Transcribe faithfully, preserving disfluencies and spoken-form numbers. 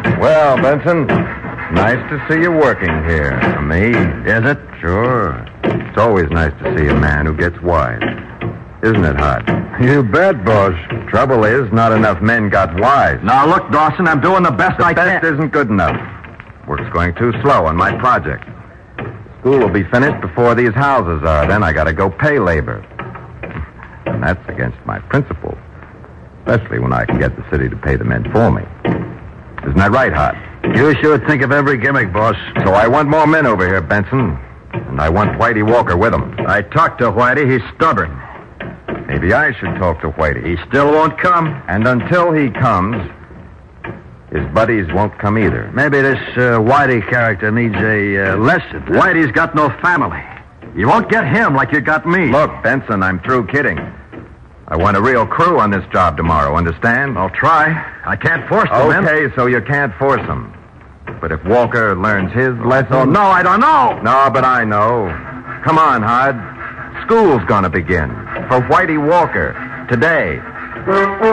Well, Benson, nice to see you working here. For me, Is it? sure. It's always nice to see a man who gets wise. Isn't it, Hod? You bet, boss. Trouble is, not enough men got wise. Now, look, Dawson, I'm doing the best The I best can. isn't good enough. Work's going too slow on my project. School will be finished before these houses are. Then I gotta go pay labor. And that's against my principles. Especially when I can get the city to pay the men for me. Isn't that right, Hod? You sure think of every gimmick, boss. So I want more men over here, Benson. And I want Whitey Walker with them. I talked to Whitey. He's stubborn. Maybe I should talk to Whitey. He still won't come. And until he comes, his buddies won't come either. Maybe this uh, Whitey character needs a uh, lesson. Whitey's got no family. You won't get him like you got me. Look, Benson, I'm through kidding. I want a real crew on this job tomorrow, understand? I'll try. I can't force them in. Okay, so you can't force him. But if Walker learns his lesson... Oh, no, I don't know. No, but I know. Come on, Hod. School's gonna begin. For Whitey Walker. Today.